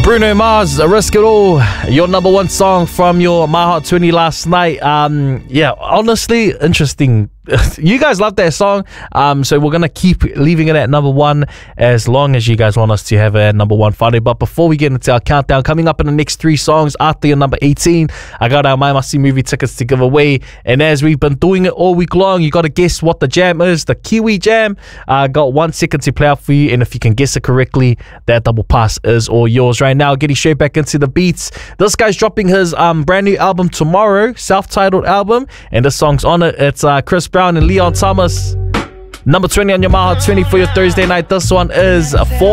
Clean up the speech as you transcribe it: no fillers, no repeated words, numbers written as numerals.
Bruno Mars, Risk It All, your number one song from your My Hot 20 last night. Yeah, honestly, interesting. You guys love that song, so we're gonna keep leaving it at number one as long as you guys want us to have a number one Friday. But before we get into our countdown, coming up in the next three songs after your number 18, I got our My Must See movie tickets to give away. And as we've been doing it all week long, you got to guess what the jam is. The Kiwi Jam. Got 1 second to play out for you, and if you can guess it correctly, that double pass is all yours. Right now, getting straight back into the beats. This guy's dropping his brand new album tomorrow, self-titled album, and the song's on it. It's Chris Brown and Leon Thomas. Number 20 on your My Hot 20 for your Thursday night. This one is 4